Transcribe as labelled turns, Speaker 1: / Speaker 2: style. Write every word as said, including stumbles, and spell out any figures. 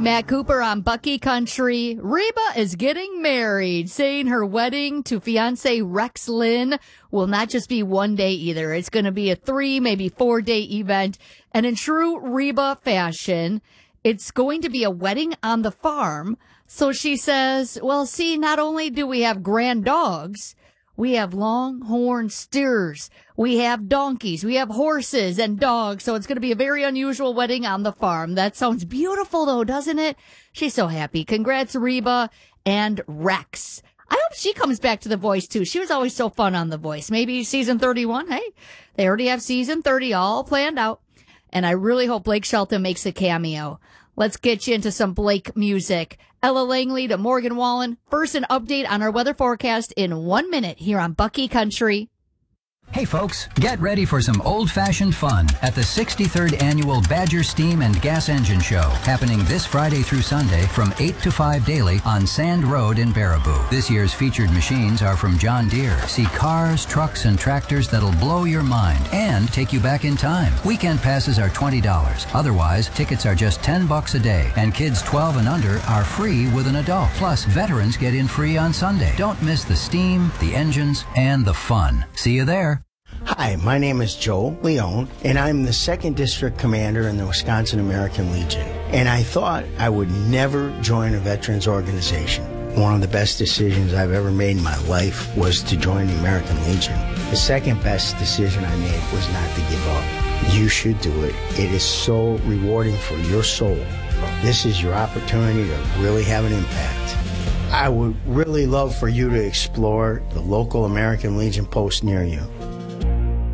Speaker 1: Matt Cooper on Bucky Country. Reba is getting married, saying her wedding to fiance Rex Lynn will not just be one day either. It's going to be a three, maybe four day event. And in true Reba fashion, it's going to be a wedding on the farm. So she says, well, see, not only do we have grand dogs, we have longhorn steers, we have donkeys, we have horses and dogs. So it's going to be a very unusual wedding on the farm. That sounds beautiful, though, doesn't it? She's so happy. Congrats, Reba and Rex. I hope she comes back to The Voice, too. She was always so fun on The Voice. Maybe season thirty-one. Hey, they already have season thirty all planned out. And I really hope Blake Shelton makes a cameo. Let's get you into some Blake music. Ella Langley to Morgan Wallen. First, an update on our weather forecast in one minute here on Bucky Country.
Speaker 2: Hey folks, get ready for some old-fashioned fun at the sixty-third Annual Badger Steam and Gas Engine Show, happening this Friday through Sunday from eight to five daily on Sand Road in Baraboo. This year's featured machines are from John Deere. See cars, trucks, and tractors that'll blow your mind and take you back in time. Weekend passes are twenty dollars. Otherwise, tickets are just ten bucks a day, and kids twelve and under are free with an adult. Plus, veterans get in free on Sunday. Don't miss the steam, the engines, and the fun. See you there.
Speaker 3: Hi, my name is Joe Leone, and I'm the second District Commander in the Wisconsin American Legion. And I thought I would never join a veterans organization. One of the best decisions I've ever made in my life was to join the American Legion. The second best decision I made was not to give up. You should do it. It is so rewarding for your soul. This is your opportunity to really have an impact. I would really love for you to explore the local American Legion post near you.